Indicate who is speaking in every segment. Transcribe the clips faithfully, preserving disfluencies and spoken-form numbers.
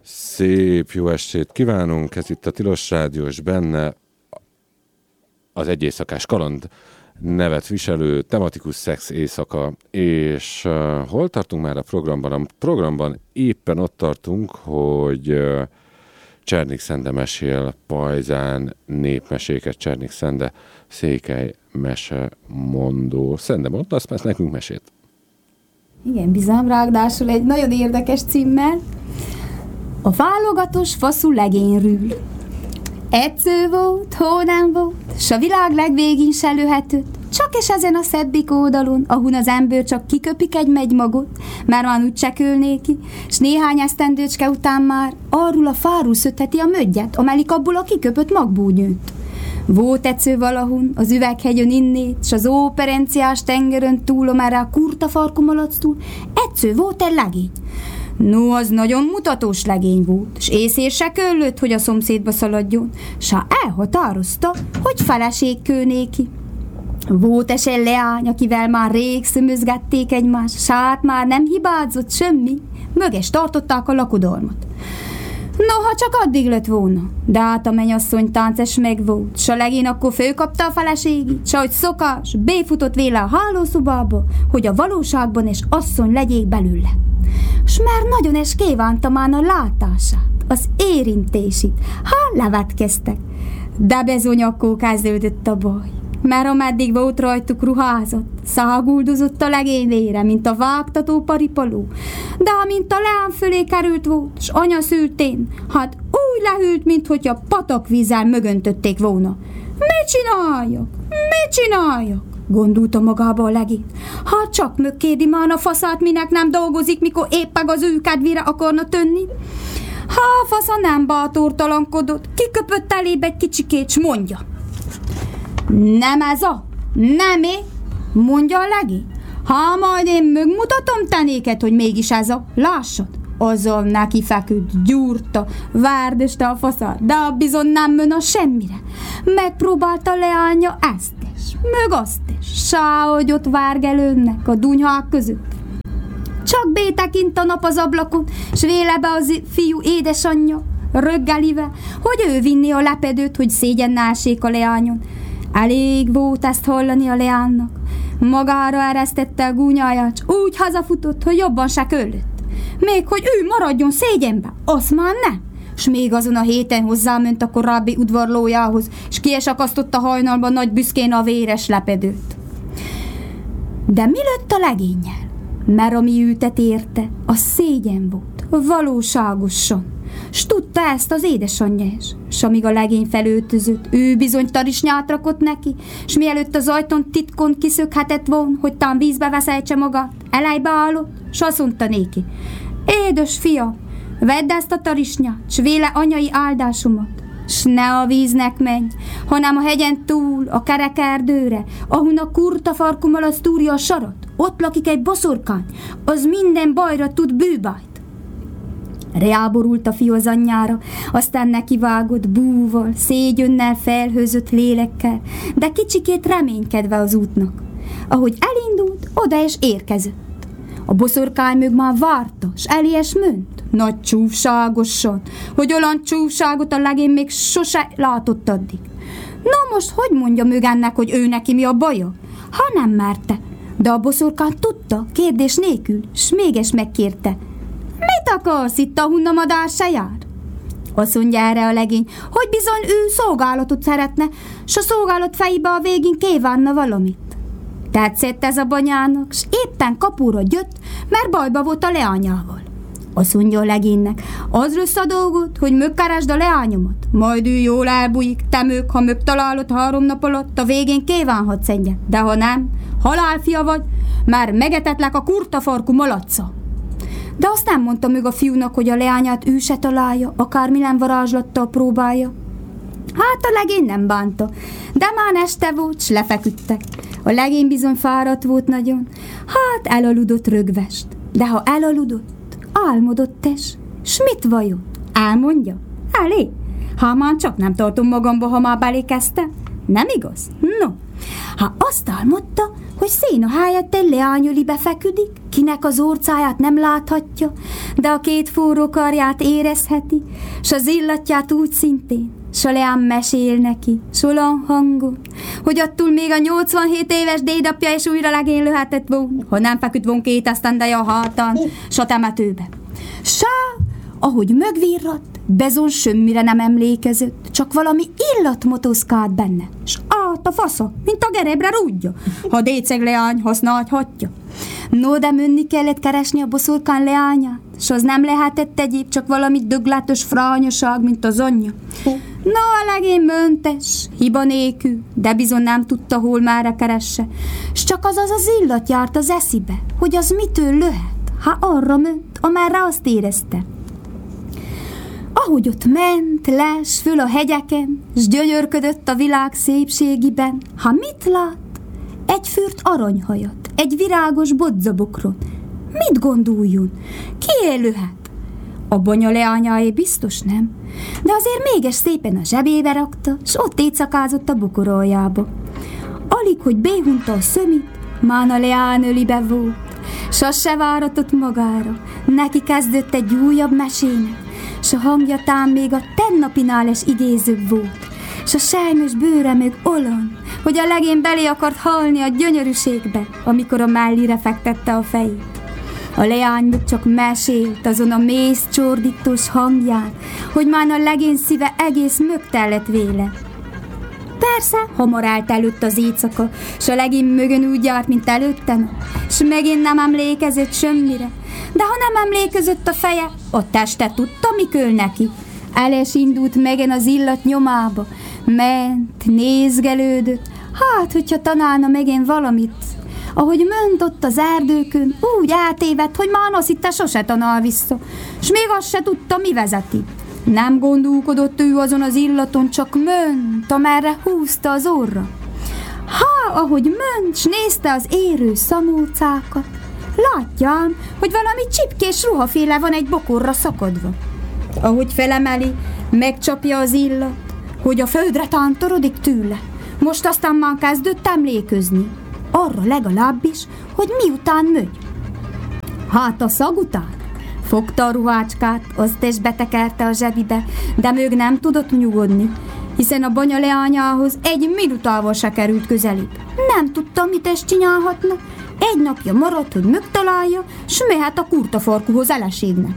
Speaker 1: Szép jó estét kívánunk, ez itt a Tilos Rádió, és benne az Egy éjszakás kaland nevet viselő tematikus szex éjszaka, és uh, hol tartunk már a programban? A programban éppen ott tartunk, hogy uh, Csernik Szende mesél pajzán népmeséket, Csernik Szende székely mesemondó. Szende, mondta azt, mert nekünk mesét.
Speaker 2: Igen, bizony, ráadásul egy nagyon érdekes címmel. A válogatós faszú legényrül. Edző volt, hónán volt, s a világ legvégén se lőhetőt. Csak és ezen a szebbik oldalon, ahun az ember csak kiköpik egy megymagot, mert már úgy csekölnéki, s néhány esztendőcske után már arról a fáról szötheti a möggyet, amelik abból a kiköpött magbúnyőt. Volt edző valahun, az üveghegyön innét, s az óperenciás tengerön túlom erre a kurta farkumalactól, edző volt egy legény. No, az nagyon mutatós legény volt, s észér se köllött, hogy a szomszédba szaladjon, s ha elhatározta, hogy feleségkő néki. Volt esen leány, akivel már rég szömözgették egymást, s hát már nem hibázott semmi, möges tartották a lakodalmat. Noha csak addig lett volna, de hát a mennyasszony tánces meg volt, s a legény akkor fölkapta a feleségét, s ahogy szokás, béfutott véle a hálószobába, hogy a valóságban is asszony legyék belőle. S már nagyon es kívánta már a látását, az érintését, ha levetkeztek, de bizony akkor kezdődött a baj. Mert ameddig volt rajtuk ruházat, száguldozott a legény vére, mint a vágtató paripaló, de amint a leán fölé került volt, s anya szültén, hát úgy lehűlt, minthogyha patakvízzel mögöntötték volna. Mit csináljak? Mit csináljak? Gondolta magába a legény. Hát csak mögkédi már a faszát, minek nem dolgozik, mikor éppen az ő kedvére akarna tönni. Ha a fasza nem bátortalankodott, kiköpött elébe egy kicsikét, s mondja. Nem ez a? Nem é? Mondja a legény. Ha majd én megmutatom tenéket, hogy mégis ez a, lássad. Azzal neki feküdt, gyúrta, várdeste a faszát, de bizony nem mön a semmire. Megpróbálta leállja ezt is, meg azt is, sá, hogy ott várgelőnnek a dunyhák között. Csak bétekint a nap az ablakon, s véle be az fiú édesanyja, röggelive, hogy ő vinni a lepedőt, hogy szégyennálsék a leányon. Elég volt ezt hallani a leánnak. Magára eresztette a gúnyáját, s úgy hazafutott, hogy jobban se köllött. Még hogy ő maradjon szégyenbe, azt már nem. S még azon a héten hozzáment a korábbi udvarlójához, s kiesakasztotta hajnalban nagy büszkén a véres lepedőt. De mi lett a legénnyel? Mert ami őtet érte, a szégyen volt, valóságosan. S tudta ezt az édesanyja is, s amíg a legény felöltözött, ő bizony tarisnyát rakott neki, s mielőtt az ajtón titkon kiszökhetett volna, hogy tán vízbe veszejtse magát, elejbe állott, s azt mondta néki. Édes fiam, vedd ezt a tarisnyát, s véle anyai áldásomat, s ne a víznek menj, hanem a hegyen túl, a kerek erdőre, ahon a kurta farkumal túrja a sarat, ott lakik egy boszorkány, az minden bajra tud bűbájt. Reáborult a fiú az anyjára, aztán nekivágott búval, szégyönnel felhőzött lélekkel, de kicsikét reménykedve az útnak. Ahogy elindult, oda is érkezett. A boszorkány mög már várta, s elélyes mönt, nagy csúfságosan, hogy olyan csúfságot a legény még sose látott addig. Na most hogy mondja mög ennek, hogy ő neki mi a baja? Ha nem merte, de a boszorkány tudta, kérdés nélkül, s méges megkérte. Mit akarsz itt, ahun a madár se jár? Azt mondja erre a legény, hogy bizony ő szolgálatot szeretne, s a szolgálat fejébe a végén kívánna valamit. Tetszett ez a banyának, s éppen kapura jött, mert bajba volt a leányával. Azt mondja a legénynek, az rossz a dolgot, hogy mögkeresd a leányomat, majd ő jól elbújik, te mög, ha mögtalálod három nap alatt, a végén kívánhatsz egyet, de ha nem, halálfia vagy, már megetetlek a kurtafarkú malacca. De azt nem mondta meg a fiúnak, hogy a leányát ő se találja, akármilyen varázslattal próbálja. Hát a legény nem bánta, de már este volt, s lefeküdtek. A legény bizony fáradt volt nagyon, hát elaludott rögvest. De ha elaludott, álmodott es. S mit vajon? Elmondja? Elé? Ha már csak nem tartom magamba, ha már belé kezdte. nem igaz? No, ha azt álmodta, hogy széna helyett egy leányölibe feküdik, kinek az orcáját nem láthatja, de a két forró karját érezheti, s az illatját úgy szintén, s a leány mesél neki, s olyan hangon, hogy attól még a nyolcvanhét éves dédapja is újra legén lőhetett volna, ha nem feküdt volna két esztendeje a hátán, s a temetőbe. Sá, ahogy mögvirradt, Bezon semmire nem emlékezett, csak valami illat motoszkált benne, s át a fasza, mint a gerebre rúdja, ha déceg leány használhatja. No, de mönni kellett keresni a boszorkán leányát, s az nem lehetett egyéb, csak valami döglátos frányaság, mint az anyja. No, a legény möntes, hiba nélkül, de bizony nem tudta, hol mára keresse, s csak az az az illat járt az eszibe, hogy az mitől löhet, ha arra ment, amerre azt érezte. Ahogy ott ment, les föl a hegyeken, s gyönyörködött a világ szépségiben, ha mit lát? Egy fürt aranyhajat, egy virágos bodzabokron. Mit gondoljon? Ki élőhet? A banya leányáé biztos nem, de azért mégis szépen a zsebébe rakta, s ott éjszakázott a bokoroljába. Alig, hogy béhunta a szömit, már a leány ölibe volt, s az se váratott magára, neki kezdett egy újabb mesének, s a hangja tám még a tennapinál is igézőbb volt, s a sejmös bőre még olyan, hogy a legény belé akart halni a gyönyörűségbe, amikor a mellire fektette a fejét. A leány még csak mesélt azon a mész csordítós hangján, hogy már a legény szíve egész mögtellett véle. Persze, hamar állt előtt az éjszaka, s a legény mögön úgy járt, mint előtte, s megint nem emlékezett semmire, de ha nem emlékezett a feje, a teste tudta, mikől neki. El is indult megint az illat nyomába, ment, nézgelődött, hát, hogyha tanálna megint valamit. Ahogy ment ott az erdőkön, úgy átévedt, hogy már azt hitte, sose tanál vissza, s még azt se tudta, mi vezeti. Nem gondolkodott ő azon az illaton, csak ment, amerre húzta az orra. Há, ahogy ment, s nézte az érő szamócákat, látjám, hogy valami csipkés ruhaféle van egy bokorra szakadva. Ahogy felemeli, megcsapja az illat, hogy a földre tántorodik tőle. Most aztán már kezdett emléközni. Arra legalábbis, hogy miután mögy. Hát a szag után fogta a ruhácskát, azt is betekerte a zsebibe, de mög nem tudott nyugodni, hiszen a banya leányához egy minutával se került közelébb. Nem tudta, mit is csinálhatna. Egy napja maradt, hogy megtalálja, s mehet a kurtafarkuhoz eleségnek.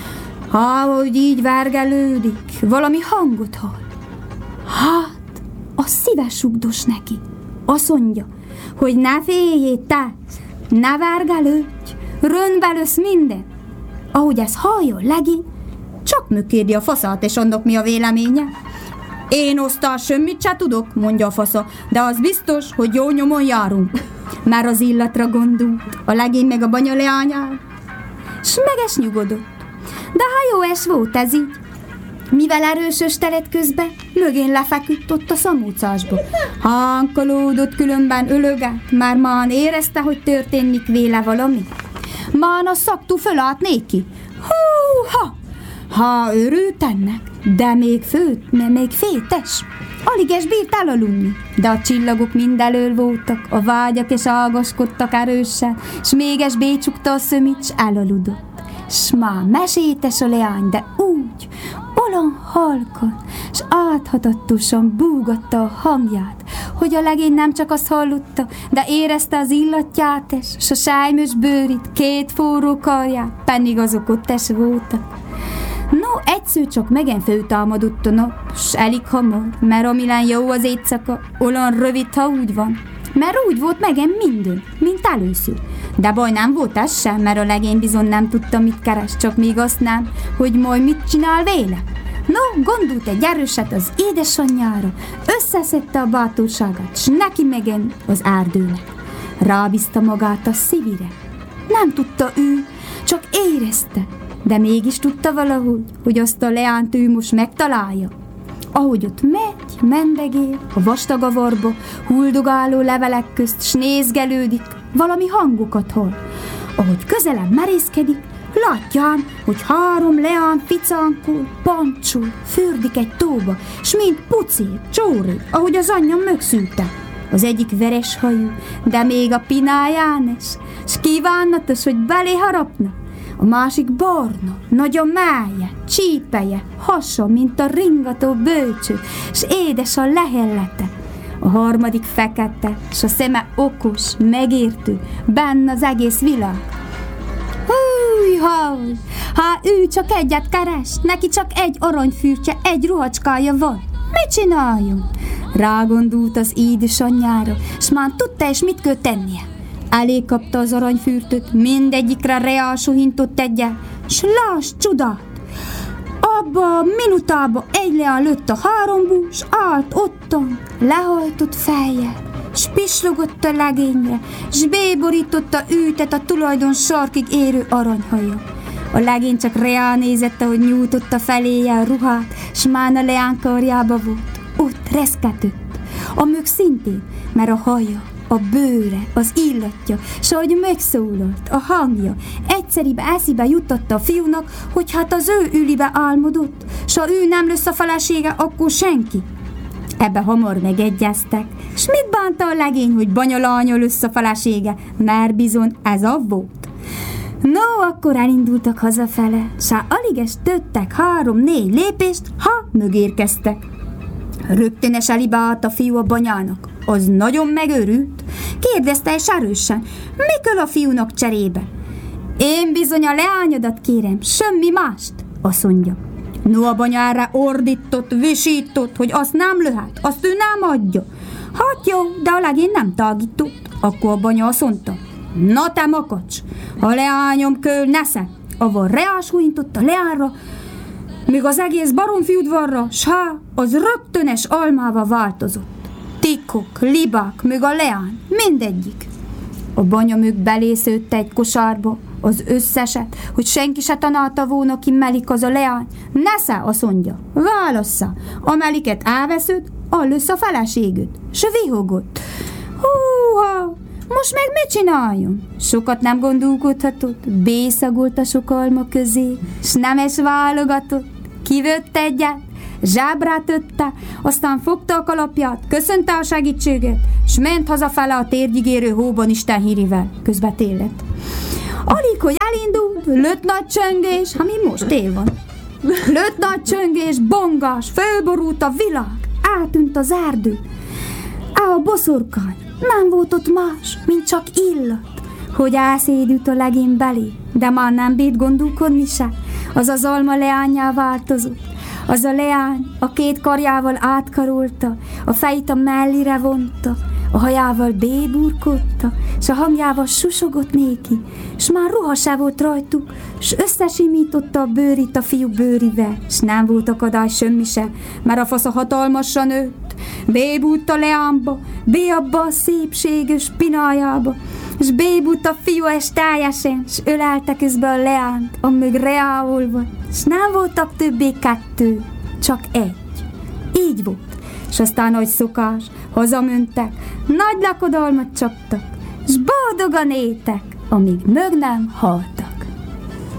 Speaker 2: Há, hogy így vergelődik, valami hangot hall. Hát, a szíve sugdos neki. Azt mondja, hogy ne féljél te, ne vergelődj, röntbe lösz minden. Ahogy ez halljon legény, csak megkérdi a faszát, és annak mi a véleménye. Én osztál semmit se tudok, mondja a fasza, de az biztos, hogy jó nyomon járunk. Már az illatra gondolt, a legény meg a banya leányán, s meges nyugodott. De ha jó es volt ez így, mivel erősös telet közbe, mögén lefeküdt ott a szamúcásba. Hankolódott, különben ölögett, már már érezte, hogy történik véle valami. Már a szaktú fölállt néki. Hú-ha! Ha örült ennek, de még főt, mert még fétes. Alig es bírt elaludni, de a csillagok mindelől voltak, a vágyak és ágaskodtak erősen, s méges bécsukta a szömit, s elaludott. S már mesétes a leány, de úgy, olyan halkan, s áthatatosan búgatta a hangját, hogy a legény nem csak azt hallotta, de érezte az illatját es, s a sájmos bőrit, két forró karját, pedig azok ott es voltak. No, egyszer csak megen föltámadott a nap, s elég hamar, mert amilyen jó az éjszaka, olyan rövid, ha úgy van. Mert úgy volt megen minden, mint először. De baj nem volt ez sem, mert a legény bizony nem tudta, mit keres, csak még azt nem, hogy majd mit csinál véle. No, gondolt egy erőset az édesanyjára, összeszedte a bátorságát, s neki megen az erdőnek. Rábízta magát a szívire. Nem tudta ő, csak érezte, de mégis tudta valahogy, hogy azt a leányt ő most megtalálja. Ahogy ott megy, mendegél, a vastag avarba, huldogáló levelek közt, s nézgelődik, valami hangokat hall. Ahogy közelebb merészkedik, látján, hogy három leán ficánkul, pancsul, fürdik egy tóba, s mind pucér, csóri, ahogy az anyja megszűlte. Az egyik veres hajú, de még a pinájánes, s kívánatos, hogy belé harapna. A másik barna, nagy a mája, csípeje, hasa, mint a ringató bölcső, s édes a lehellete. A harmadik fekete, s a szeme okos, megértő, benne az egész világ. Hújha, ha ő csak egyet keres, neki csak egy aranyfürtje, egy ruhacskája van. Mit csináljon? Rágondult az édesanyjára, s már tudta is, mit kell tennie. Elé kapta az aranyfürtöt, mindegyikre reálsuhintot tegye, s láss csodát! Abba a minutába egy leán lőtt a háromból, s állt ottan, lehajtott fejjel, s pislogott a legényre, s béborította őtet a tulajdon sarkig érő aranyhaja. A legény csak reál nézette, hogy nyújtotta feléje a ruhát, s már a leán karjába volt. Ott reszketett. A mög szintén, mert a haja, a bőre, az illatja, s ahogy megszólalt, a hangja, egyszeribe eszibe juttatta a fiúnak, hogy hát az ő ülibe álmodott, s ha ő nem lesz a felesége, akkor senki. Ebbe hamar megegyeztek, s mit bánta a legény, hogy banyalánya lesz a felesége, mert bizony ez a volt. No, akkor elindultak hazafele, s ha aliges töttek három-négy lépést, ha mögérkeztek. Rögtön elébe állt a fiú a banyának. Az nagyon megőrült. Kérdezte és erősen, mi kell a fiúnak cserébe? Én bizony a leányodat kérem, semmi mást, azt mondja. No, a banya erre ordított, visított, hogy azt nem löhet, azt ő nem adja. Hát jó, de a legény nem tágított. Akkor a banya azt mondta, na te makacs, a leányom köl nesze. Avval reásújintott a leányra, míg az egész baromfiudvarra, s há, az rögtönes almával változott. Tikkok, libák, még a leány, mindegyik. A banya mög belésződte egy kosárba, az összeset, hogy senki se tanálta volna, ki melik az a leány. Nesze, azt mondja, válassza, a meliket elvesződ, allössz a feleségöd. S vihogott. Húha, most meg mit csináljon? Sokat nem gondolkodhatott, bészagolt a sok alma közé, s nemes válogatott, kivött egyet, zsábrát ötte, aztán fogta a kalapját, köszönte a segítséget, s ment hazafele a térgyigérő hóban Isten hírivel, közben télet. Alig, hogy elindult, lőtt nagy csöngés, ami most tél van. Lőtt nagy csöngés, bongás, fölborult a világ, eltűnt az erdő. Á, a boszorkány, nem volt ott más, mint csak illat, hogy elszédült a legény belé, de már nem bírt gondolkodni se, az az alma leányá változott. Az a leány a két karjával átkarolta, a fejét a mellire vonta, a hajával béburkodta, s a hangjával susogott néki, s már ruha se volt rajtuk, s összesimította a bőrit a fiú bőrivel, s nem volt akadály semmi se, mert a fasza hatalmasan nőtt, bébult a leányba, bé abba a szépséges pinájába, s bébult a fiú és teljesen, s ölelte közben a leányt, amíg reálolva, s nem voltak többé kettő, csak egy. Így volt, s aztán, ahogy szokás, hazamentek, nagy lakodalmat csaptak, s boldogan éltek, amíg mög nem halt.